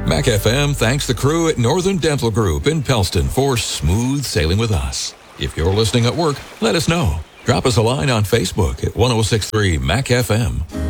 Mac FM thanks the crew at Northern Dental Group in Pellston for smooth sailing with us. If you're listening at work, let us know. Drop us a line on Facebook at 1063 Mac FM.